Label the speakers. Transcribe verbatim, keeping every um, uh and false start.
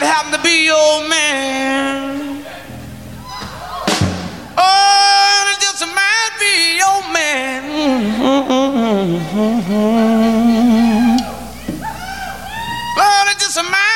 Speaker 1: might happen to be your man. Oh, it just might be your man. Mm-hmm. Lord, it just might